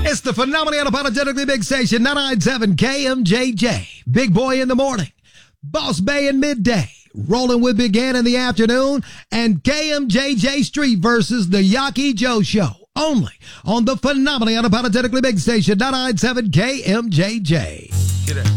It's the phenomenally unapologetically big station, 997 KMJJ. Big Boy in the morning, Boss Bay in midday, Rolling with Big Ann in the afternoon, and KMJJ Street versus the Yaki Joe Show. Only on the phenomenally unapologetically big station, 997 KMJJ. Get it.